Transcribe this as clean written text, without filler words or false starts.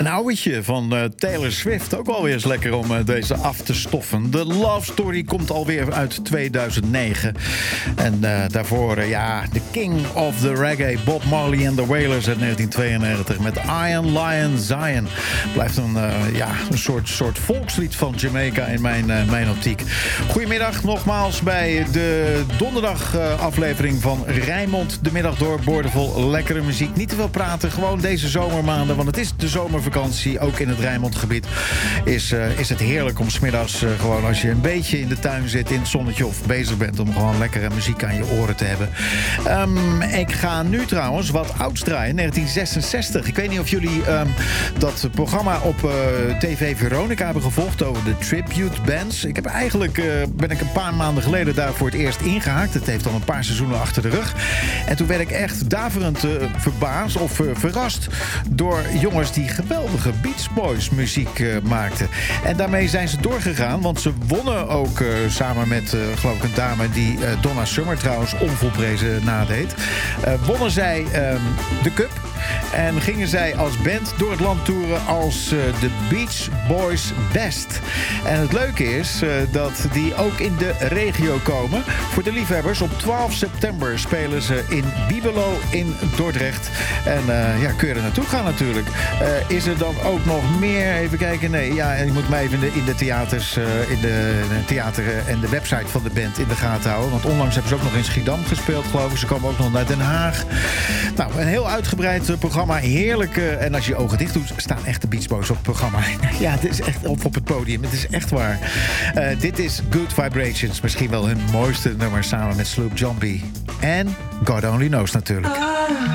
Een ouwtje van Taylor Swift. Ook wel weer eens lekker om deze af te stoffen. De Love Story komt alweer uit 2009. En daarvoor, de King of the Reggae, Bob Marley and the Wailers uit 1992. Met Iron Lion Zion. Blijft een soort volkslied van Jamaica in mijn optiek. Goedemiddag nogmaals bij de donderdag aflevering van Rijnmond. De middag door, boordevol lekkere muziek. Niet te veel praten, gewoon deze zomermaanden. Want het is de zomervakantie, ook in het Rijnmondgebied. Is het heerlijk om 's middags gewoon als je een beetje in de tuin zit, in het zonnetje of bezig bent, om gewoon lekkere muziek aan je oren te hebben. Ik ga nu trouwens wat ouds draaien. 1966. Ik weet niet of jullie dat programma op TV Veronica hebben gevolgd over de tribute bands. Ik heb ben ik een paar maanden geleden daar voor het eerst ingehaakt. Het heeft al een paar seizoenen achter de rug. En toen werd ik echt daverend verbaasd of verrast door jongens die geweldige Beach Boys muziek maakten. En daarmee zijn ze doorgegaan, want ze wonnen ook samen met, geloof ik, een dame die Donna Summer trouwens onvolprezen nadeed. Wonnen zij de Cup. En gingen zij als band door het land toeren als de Beach Boys Best. En het leuke is dat die ook in de regio komen. Voor de liefhebbers, op 12 september spelen ze in Bibelo in Dordrecht. En kun je er naartoe gaan natuurlijk. Is er dan ook nog meer? Even kijken. Nee, je moet mij even in de theaters, in de theater en de website van de band in de gaten houden. Want onlangs hebben ze ook nog in Schiedam gespeeld, geloof ik. Ze komen ook nog naar Den Haag. Nou, een heel uitgebreid programma. Heerlijk. En als je je ogen dicht doet, staan echt de Beach Boys op het programma. Ja, het is echt op het podium. Het is echt waar. Dit is Good Vibrations. Misschien wel hun mooiste nummer samen met Sloop John B. En God Only Knows natuurlijk.